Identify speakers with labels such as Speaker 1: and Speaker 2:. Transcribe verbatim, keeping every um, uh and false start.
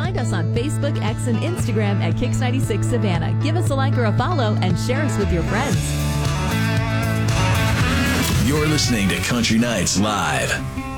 Speaker 1: Find us on Facebook, X, and Instagram at Kix ninety-six Savannah. Give us a like or a follow and share us with your friends.
Speaker 2: You're listening to Country Nights Live.